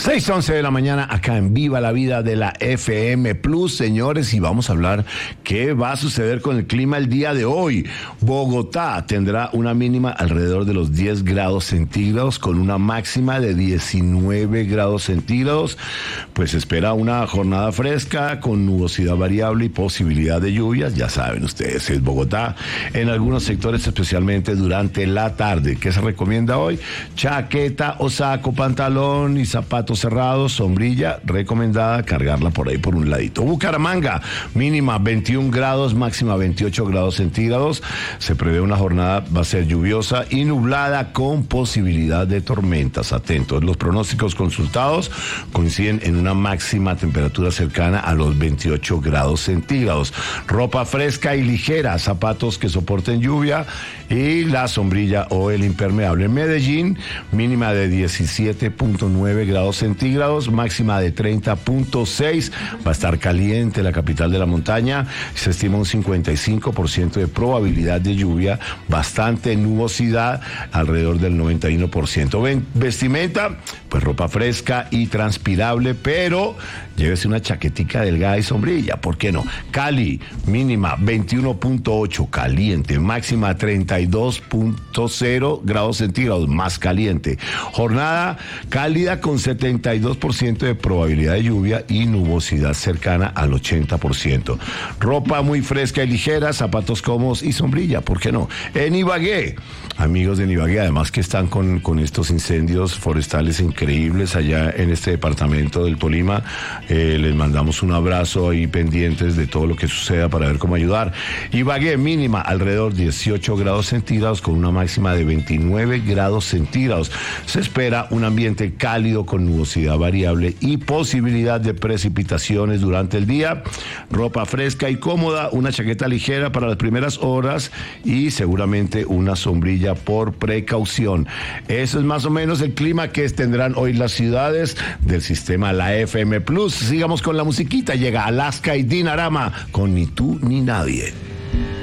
6:11 de la mañana acá en Viva la Vida de la FM Plus, señores, y vamos a hablar qué va a suceder con el clima el día de hoy. Bogotá tendrá una mínima alrededor de los 10 grados centígrados con una máxima de 19 grados centígrados. Pues espera una jornada fresca con nubosidad variable y posibilidad de lluvias. Ya saben ustedes, es Bogotá en algunos sectores, especialmente durante la tarde. ¿Qué se recomienda hoy? Chaqueta o saco, pantalón y zapatos cerrados, sombrilla recomendada, cargarla por ahí por un ladito. Bucaramanga, mínima 21 grados, máxima 28 grados centígrados. Se prevé una jornada, va a ser lluviosa y nublada con posibilidad de tormentas. Atentos, los pronósticos consultados coinciden en una máxima temperatura cercana a los 28 grados centígrados. Ropa fresca y ligera, zapatos que soporten lluvia y la sombrilla o el impermeable. En Medellín, mínima de 17.9 grados centígrados, máxima de 30.6. Va a estar caliente la capital de la montaña. Se estima un 55% de probabilidad de lluvia, bastante nubosidad, alrededor del 91%. Vestimenta, pues ropa fresca y transpirable, pero llévese una chaquetica delgada y sombrilla, ¿por qué no? Cali, mínima 21.8, caliente, máxima 32.0 grados centígrados, más caliente. Jornada cálida con 72% de probabilidad de lluvia y nubosidad cercana al 80%. Ropa muy fresca y ligera, zapatos cómodos y sombrilla, ¿por qué no? En Ibagué, amigos de Ibagué, además que están con estos incendios forestales increíbles allá en este departamento del Tolima, les mandamos un abrazo ahí pendientes de todo lo que suceda para ver cómo ayudar. Ibagué, mínima alrededor 18 grados centígrados con una máxima de 29 grados centígrados. Se espera un ambiente cálido con nubosidad variable y posibilidad de precipitaciones durante el día. Ropa fresca y cómoda, una chaqueta ligera para las primeras horas y seguramente una sombrilla por precaución. Eso es más o menos el clima que tendrán hoy las ciudades del sistema La FM Plus. Sigamos con la musiquita. Llega Alaska y Dinarama con Ni tú ni nadie.